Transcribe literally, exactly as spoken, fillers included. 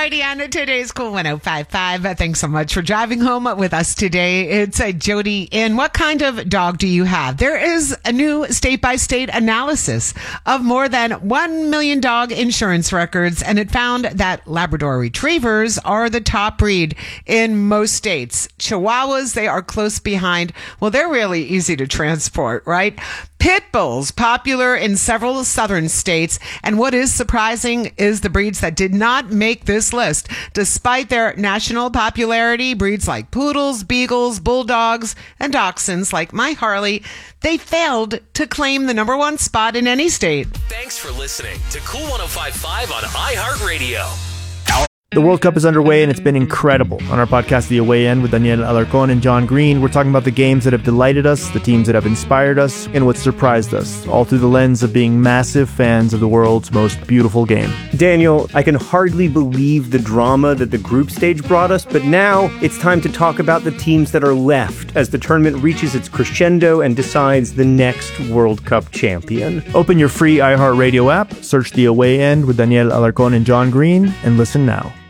righty, on today's Cool one oh five point five. Thanks so much for driving home with us today. It's uh, Jody. And what kind of dog do you have? There is a new state-by-state analysis of more than one million dog insurance records, and it found that Labrador Retrievers are the top breed in most states. Chihuahuas, they are close behind. Well, they're really easy to transport, right? Pit Bulls, popular in several southern states. And what is surprising is the breeds that did not make this list. Despite their national popularity, breeds like Poodles, Beagles, Bulldogs, and Dachshunds like my Harley, they failed to claim the number one spot in any state. Thanks for listening to Cool one oh five point five on iHeartRadio. The World Cup is underway, and it's been incredible. On our podcast, The Away End, with Daniel Alarcón and John Green, we're talking about the games that have delighted us, the teams that have inspired us, and what surprised us, all through the lens of being massive fans of the world's most beautiful game. Daniel, I can hardly believe the drama that the group stage brought us, but now it's time to talk about the teams that are left as the tournament reaches its crescendo and decides the next World Cup champion. Open your free iHeartRadio app, search The Away End with Daniel Alarcón and John Green, and listen now.